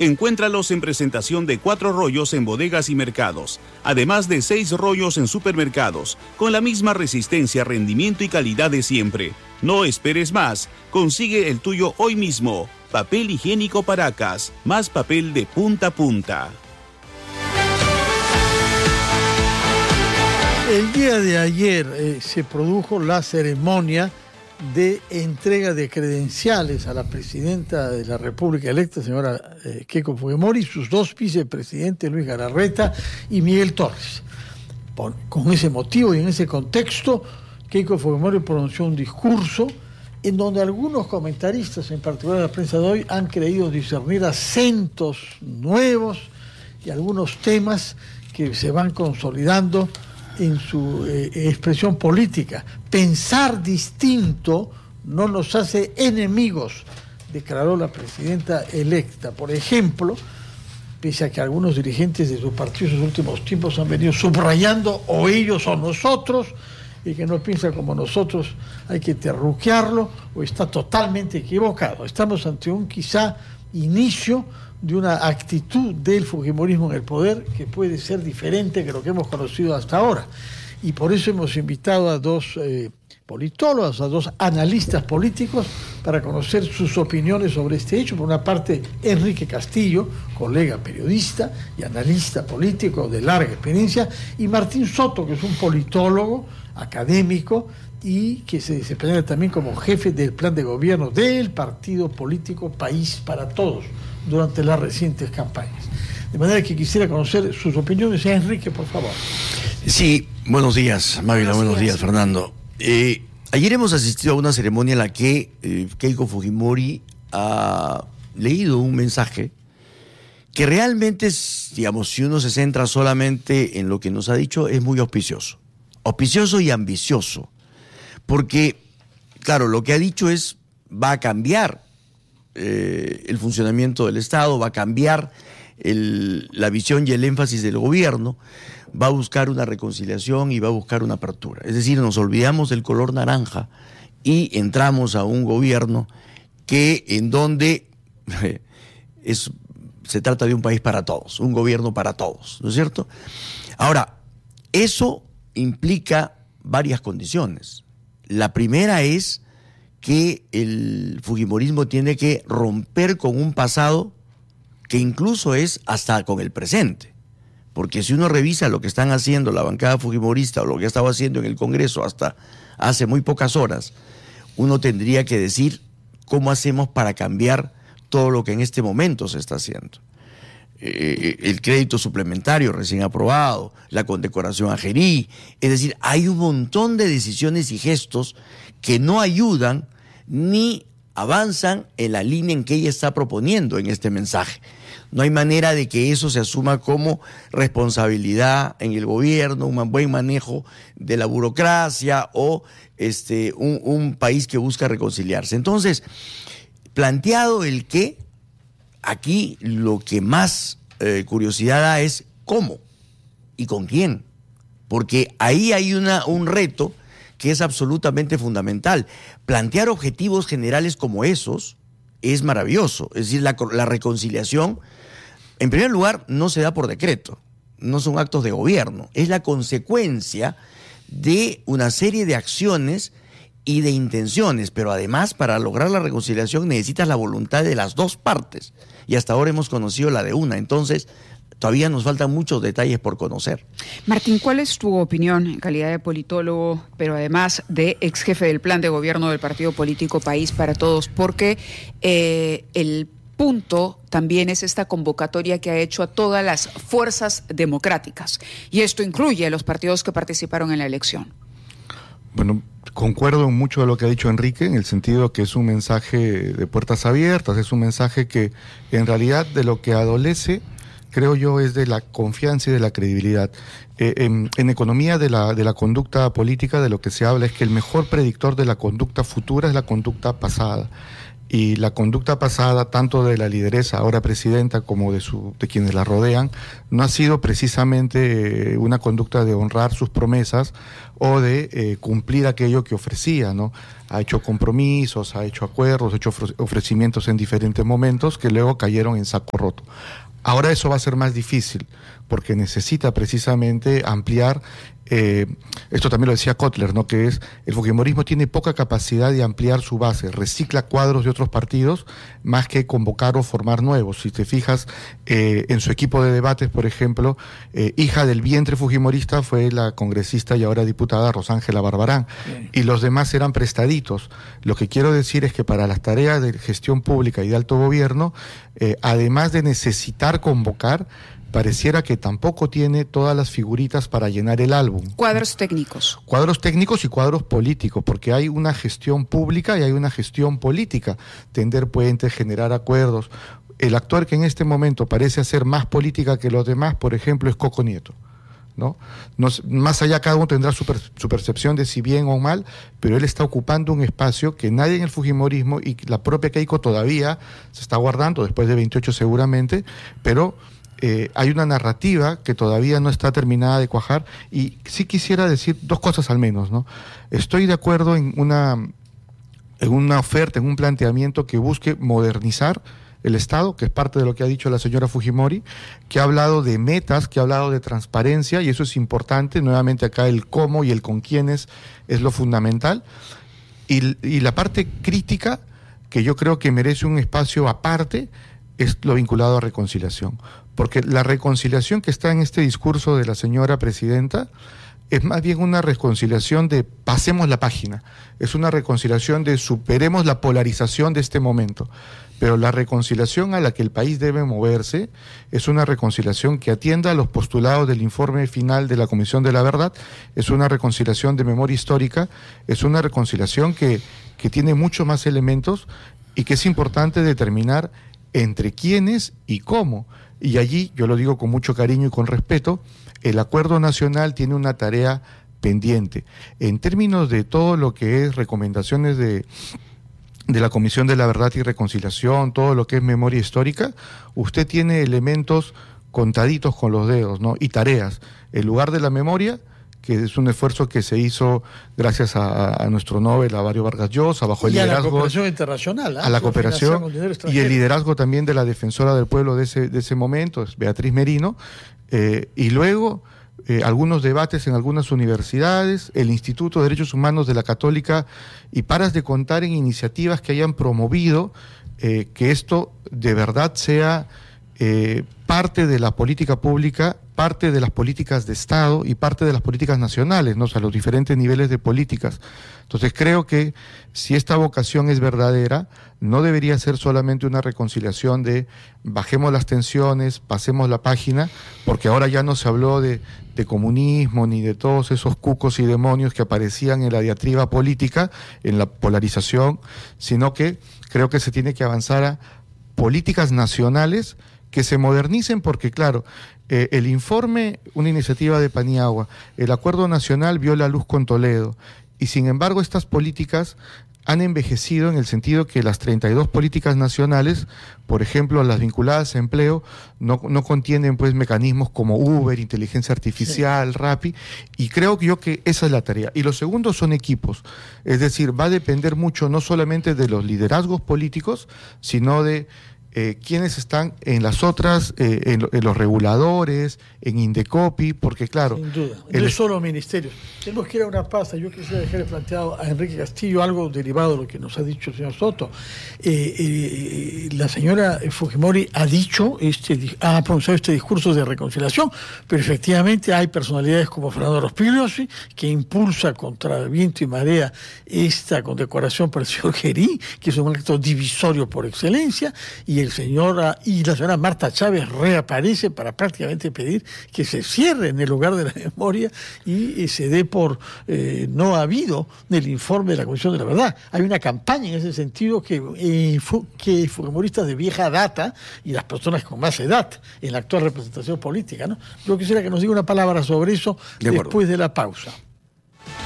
Encuéntralos en presentación de 4 rollos en bodegas y mercados, además de 6 rollos en supermercados, con la misma resistencia, rendimiento y calidad de siempre. No esperes más, consigue el tuyo hoy mismo. Papel higiénico Paracas, más papel de punta a punta. El día de ayer se produjo la ceremonia de entrega de credenciales a la presidenta de la República electa, señora Keiko Fujimori, y sus 2 vicepresidentes, Luis Galarreta y Miguel Torres. Con ese motivo y en ese contexto, Keiko Fujimori pronunció un discurso en donde algunos comentaristas, en particular la prensa de hoy, han creído discernir acentos nuevos y algunos temas que se van consolidando en su expresión política. Pensar distinto no nos hace enemigos, declaró la presidenta electa. Por ejemplo, pese a que algunos dirigentes de sus partidos en los últimos tiempos han venido subrayando o ellos o nosotros, y que no piensa como nosotros, hay que terruquearlo o está totalmente equivocado. Estamos ante un quizá inicio de una actitud del fujimorismo en el poder que puede ser diferente que lo que hemos conocido hasta ahora. Y por eso hemos invitado a 2 politólogos, a 2 analistas políticos para conocer sus opiniones sobre este hecho. Por una parte, Enrique Castillo, colega periodista y analista político de larga experiencia, y Martín Soto, que es un politólogo académico y que se desempeña también como jefe del plan de gobierno del partido político País para Todos durante las recientes campañas. De manera que quisiera conocer sus opiniones. Enrique, por favor. Sí, buenos días, Mávila, buenos días, Fernando. Ayer hemos asistido a una ceremonia en la que Keiko Fujimori ha leído un mensaje que realmente, digamos, si uno se centra solamente en lo que nos ha dicho, es muy auspicioso y ambicioso, porque, claro, lo que ha dicho es, va a cambiar el funcionamiento del Estado, va a cambiar la visión y el énfasis del gobierno, va a buscar una reconciliación y va a buscar una apertura. Es decir, nos olvidamos del color naranja y entramos a un gobierno en donde se trata de un país para todos, un gobierno para todos, ¿no es cierto? Ahora, eso implica varias condiciones. La primera es que el fujimorismo tiene que romper con un pasado que incluso es hasta con el presente. Porque si uno revisa lo que están haciendo la bancada fujimorista o lo que ha estado haciendo en el Congreso hasta hace muy pocas horas, uno tendría que decir cómo hacemos para cambiar todo lo que en este momento se está haciendo. El crédito suplementario recién aprobado, la condecoración a Gerí, es decir, hay un montón de decisiones y gestos que no ayudan ni avanzan en la línea en que ella está proponiendo en este mensaje. No hay manera de que eso se asuma como responsabilidad en el gobierno, un buen manejo de la burocracia o un país que busca reconciliarse. Entonces, planteado el qué, aquí lo que más curiosidad da es cómo y con quién, porque ahí hay un reto que es absolutamente fundamental. Plantear objetivos generales como esos es maravilloso, es decir, la reconciliación, en primer lugar, no se da por decreto, no son actos de gobierno, es la consecuencia de una serie de acciones y de intenciones, pero además para lograr la reconciliación necesitas la voluntad de las 2 partes, y hasta ahora hemos conocido la de una, entonces todavía nos faltan muchos detalles por conocer. Martín, ¿cuál es tu opinión en calidad de politólogo, pero además de ex jefe del plan de gobierno del partido político País para Todos? Porque el punto también es esta convocatoria que ha hecho a todas las fuerzas democráticas, y esto incluye a los partidos que participaron en la elección. Bueno, concuerdo en mucho de lo que ha dicho Enrique, en el sentido que es un mensaje de puertas abiertas, es un mensaje que en realidad de lo que adolece, creo yo, es de la confianza y de la credibilidad. En economía de la conducta política, de lo que se habla es que el mejor predictor de la conducta futura es la conducta pasada. y la conducta pasada, tanto de la lideresa, ahora presidenta, como de quienes la rodean, no ha sido precisamente una conducta de honrar sus promesas o de cumplir aquello que ofrecía, ¿no? Ha hecho compromisos, ha hecho acuerdos, ha hecho ofrecimientos en diferentes momentos que luego cayeron en saco roto. Ahora eso va a ser más difícil, porque necesita precisamente ampliar, esto también lo decía Kotler, ¿no? Que es, el fujimorismo tiene poca capacidad de ampliar su base, recicla cuadros de otros partidos más que convocar o formar nuevos. Si te fijas, en su equipo de debates, por ejemplo, hija del vientre fujimorista fue la congresista y ahora diputada Rosángela Barbarán, y los demás eran prestaditos. Lo que quiero decir es que para las tareas de gestión pública y de alto gobierno, además de necesitar convocar, pareciera que tampoco tiene todas las figuritas para llenar el álbum. Cuadros técnicos. Cuadros técnicos y cuadros políticos, porque hay una gestión pública y hay una gestión política. Tender puentes, generar acuerdos. El actor que en este momento parece hacer más política que los demás, por ejemplo, es Coco Nieto, ¿no? Más allá, cada uno tendrá su percepción de si bien o mal, pero él está ocupando un espacio que nadie en el fujimorismo, y la propia Keiko todavía se está guardando, después de 28 seguramente, pero hay una narrativa que todavía no está terminada de cuajar, y sí quisiera decir dos cosas al menos, ¿no? Estoy de acuerdo en una oferta, en un planteamiento que busque modernizar el Estado, que es parte de lo que ha dicho la señora Fujimori, que ha hablado de metas, que ha hablado de transparencia, y eso es importante. Nuevamente acá el cómo y el con quiénes es lo fundamental. Y la parte crítica, que yo creo que merece un espacio aparte, es lo vinculado a reconciliación. Porque la reconciliación que está en este discurso de la señora presidenta es más bien una reconciliación de pasemos la página, es una reconciliación de superemos la polarización de este momento. Pero la reconciliación a la que el país debe moverse es una reconciliación que atienda a los postulados del informe final de la Comisión de la Verdad, es una reconciliación de memoria histórica, es una reconciliación que tiene muchos más elementos, y que es importante determinar entre quiénes y cómo. Y allí, yo lo digo con mucho cariño y con respeto, el Acuerdo Nacional tiene una tarea pendiente. En términos de todo lo que es recomendaciones de la Comisión de la Verdad y Reconciliación, todo lo que es memoria histórica, usted tiene elementos contaditos con los dedos, ¿no? Y tareas. El lugar de la memoria, que es un esfuerzo que se hizo gracias a nuestro Nobel, a Mario Vargas Llosa, bajo el liderazgo... a la cooperación internacional. A la cooperación y el liderazgo también de la defensora del pueblo de ese momento, es Beatriz Merino, y luego algunos debates en algunas universidades, el Instituto de Derechos Humanos de la Católica, y paras de contar en iniciativas que hayan promovido que esto de verdad sea parte de la política pública, parte de las políticas de Estado y parte de las políticas nacionales, ¿no? O sea, los diferentes niveles de políticas. Entonces creo que si esta vocación es verdadera, no debería ser solamente una reconciliación de bajemos las tensiones, pasemos la página, porque ahora ya no se habló de comunismo ni de todos esos cucos y demonios que aparecían en la diatriba política, en la polarización, sino que creo que se tiene que avanzar a políticas nacionales que se modernicen, porque claro, el informe, una iniciativa de Paniagua, el Acuerdo Nacional vio la luz con Toledo, y sin embargo estas políticas han envejecido en el sentido que las 32 políticas nacionales, por ejemplo, las vinculadas a empleo, no contienen pues mecanismos como Uber, inteligencia artificial, Rappi, y creo yo que esa es la tarea. Y lo segundo son equipos, es decir, va a depender mucho no solamente de los liderazgos políticos, sino de quienes están en las otras, en los reguladores, en Indecopi, porque claro... Sin duda, no es solo ministerios. Tenemos que ir a una pausa. Yo quisiera dejarle planteado a Enrique Castillo algo derivado de lo que nos ha dicho el señor Soto. La señora Fujimori ha pronunciado este discurso de reconciliación, pero efectivamente hay personalidades como Fernando Rospigliosi, que impulsa contra viento y marea esta condecoración para el señor Gerí, que es un acto divisorio por excelencia, y la señora Marta Chávez reaparece para prácticamente pedir que se cierre en el lugar de la memoria y se dé por no habido del informe de la Comisión de la Verdad. Hay una campaña en ese sentido que fujimoristas de vieja data y las personas con más edad en la actual representación política, ¿no? Yo quisiera que nos diga una palabra sobre eso después de la pausa.